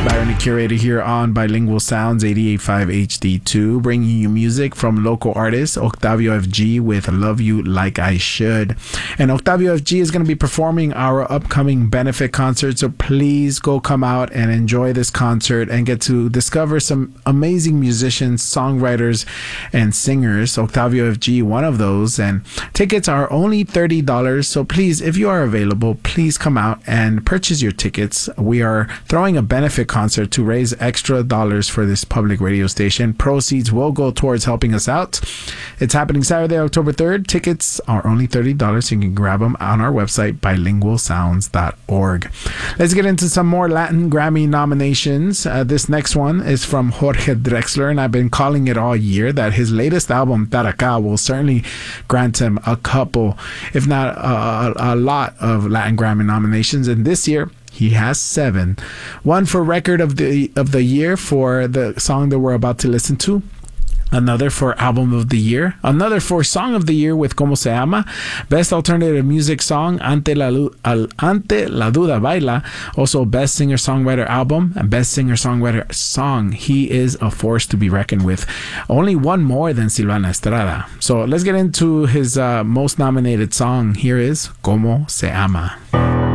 Byron the Curator here on Bilingual Sounds 88.5 HD2, bringing you music from local artist Octavio FG with Love You Like I Should. And Octavio FG is going to be performing our upcoming benefit concert, so please go come out and enjoy this concert and get to discover some amazing musicians, songwriters, and singers. Octavio FG, one of those, and tickets are only $30, so please, if you are available, please come out and purchase your tickets. We are throwing a benefit concert to raise extra dollars for this public radio station. Proceeds will go towards helping us out. It's happening Saturday, October 3rd. Tickets are only $30. You can grab them on our website, bilingualsounds.org. Let's get into some more Latin Grammy nominations. This next one is from Jorge Drexler, and I've been calling it all year that his latest album, Taraka, will certainly grant him a couple, if not a lot of Latin Grammy nominations. And this year, he has 7. One for Record of the Year for the song that we're about to listen to. Another for Album of the Year. Another for Song of the Year with Como Se Llama. Best Alternative Music Song, Ante la Duda Baila. Also Best Singer-Songwriter Album and Best Singer-Songwriter Song. He is a force to be reckoned with. Only one more than Silvana Estrada. So let's get into his most nominated song. Here is Como Se Llama.